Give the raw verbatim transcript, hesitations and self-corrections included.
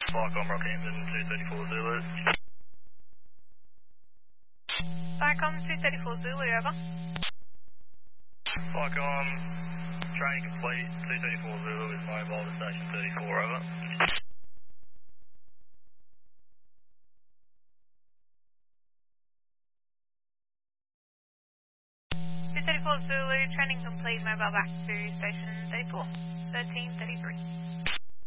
Falcon Rockhampton two thirty-four Zulu. Falcon two thirty-four Zulu, over. Falcon, training complete, two thirty-four Zulu is mobile to station thirty-four, over. two thirty-four Zulu, training complete, mobile back to station thirty-four, thirteen thirty-three.